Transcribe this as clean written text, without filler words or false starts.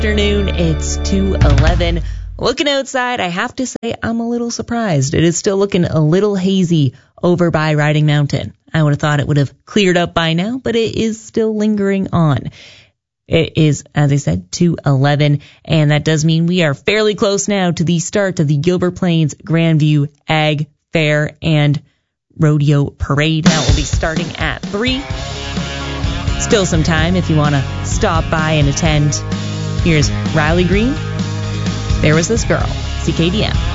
Afternoon, it's 2:11. Looking outside, I have to say I'm a little surprised. It is still looking a little hazy over by Riding Mountain. I would have thought it would have cleared up by now, but it is still lingering on. It is, as I said, 2:11, and that does mean we are fairly close now to the start of the Gilbert Plains Grandview Ag Fair and Rodeo Parade. That will be starting at 3. Still some time if you want to stop by and attend. Here's Riley Green. There Was This Girl, CKDM.